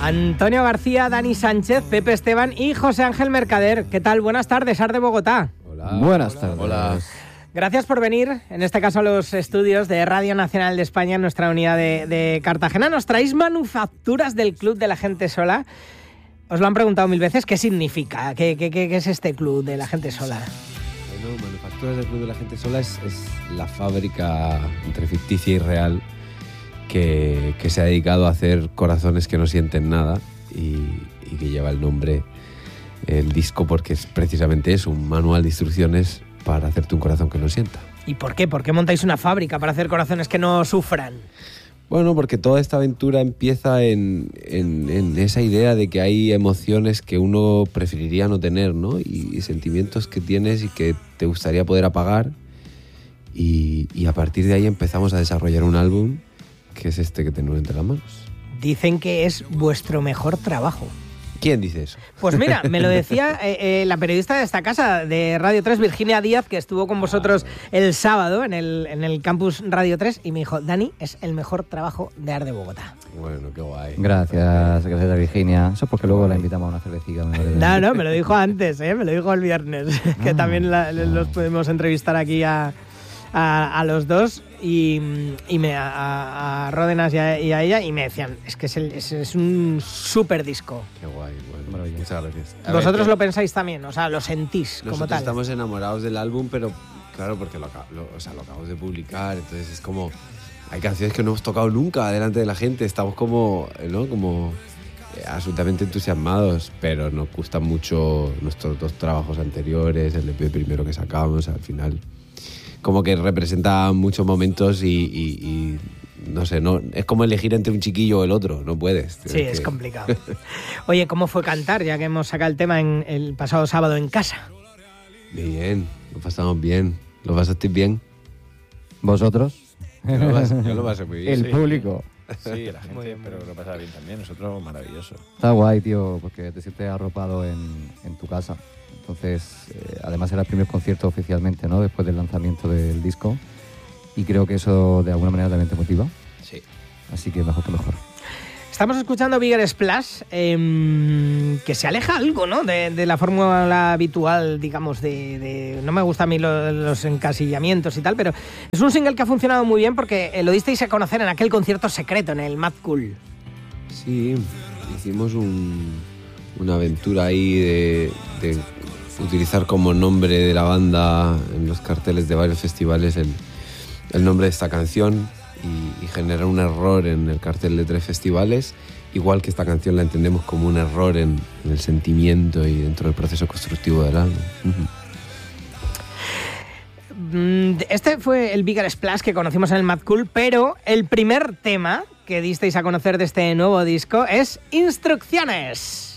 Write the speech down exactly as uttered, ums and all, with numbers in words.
Antonio García, Dani Sánchez, Pepe Esteban y José Ángel Mercader. ¿Qué tal? Buenas tardes, Ar de Bogotá. Hola. Buenas tardes. Hola. Gracias por venir, en este caso a los estudios de Radio Nacional de España, en nuestra unidad de, de Cartagena. Nos traéis manufacturas del Club de la Gente Sola. Os lo han preguntado mil veces, ¿qué significa? ¿Qué, qué, qué es este Club de la Gente Sola? Bueno, Manufacturas del Club de la Gente Sola es, es la fábrica entre ficticia y real que, que se ha dedicado a hacer corazones que no sienten nada y, y que lleva el nombre, el disco, porque es precisamente eso, un manual de instrucciones para hacerte un corazón que no sienta. ¿Y por qué? ¿Por qué montáis una fábrica para hacer corazones que no sufran? Bueno, porque toda esta aventura empieza en, en, en esa idea de que hay emociones que uno preferiría no tener, ¿no? Y, y sentimientos que tienes y que te gustaría poder apagar. Y, y a partir de ahí empezamos a desarrollar un álbum que es este que tenemos entre las manos. Dicen que es vuestro mejor trabajo. ¿Quién dice eso? Pues mira, me lo decía eh, eh, la periodista de esta casa, de Radio tres, Virginia Díaz, que estuvo con vosotros el sábado en el, en el campus Radio tres, y me dijo, Dani, es el mejor trabajo de Ar de Bogotá. Bueno, qué guay. Gracias, gracias a Virginia. Eso porque luego la invitamos a una cervecita. No, no, me lo dijo antes, ¿eh? Me lo dijo el viernes, que ah, también la, los podemos entrevistar aquí a... A, a los dos y, y me, a, a Ródenas y a, y a ella, y me decían, es que es, el, es, es un súper disco. Qué guay, bueno, muchas gracias. A Vosotros ver, lo pensáis también, o sea, lo sentís como tal. Estamos enamorados del álbum, pero claro, porque lo, lo, o sea, lo acabamos de publicar, entonces es como, hay canciones que no hemos tocado nunca delante de la gente, estamos como, ¿no? Como eh, absolutamente entusiasmados, pero nos gustan mucho nuestros dos trabajos anteriores, el E P primero que sacamos, al final como que representa muchos momentos y, y, y no sé, no es como elegir entre un chiquillo o el otro, no puedes. Sí, es que... complicado. Oye, ¿cómo fue cantar, ya que hemos sacado el tema en el pasado sábado en casa? Bien, lo pasamos bien. ¿Lo pasasteis bien? ¿Vosotros? Yo lo pasé, yo lo pasé muy bien. El sí. público. Sí, la gente, bien, pero lo pasaba bien también. Nosotros, maravilloso. Está guay, tío, porque te sientes arropado en, en tu casa. Entonces, eh, además era el primer concierto oficialmente, ¿no? Después del lanzamiento del disco. Y creo que eso de alguna manera también te motiva. Sí. Así que mejor que mejor. Estamos escuchando Bigger Splash, eh, que se aleja algo, ¿no? De, de la fórmula habitual, digamos, de, de... No me gustan a mí los, los encasillamientos y tal, pero es un single que ha funcionado muy bien porque lo disteis a conocer en aquel concierto secreto, en el Mad Cool. Sí, hicimos un, una aventura ahí de... de utilizar como nombre de la banda en los carteles de varios festivales el, el nombre de esta canción y, y generar un error en el cartel de tres festivales, igual que esta canción la entendemos como un error en, en el sentimiento y dentro del proceso constructivo del álbum. Uh-huh. Este fue el Bigger Splash que conocimos en el Mad Cool, pero el primer tema que disteis a conocer de este nuevo disco es Instrucciones.